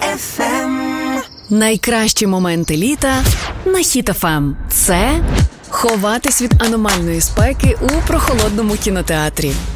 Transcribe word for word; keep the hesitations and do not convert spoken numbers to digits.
еф ем. Найкращі моменти літа на Хіт еф ем. Це ховатись від аномальної спеки у прохолодному кінотеатрі.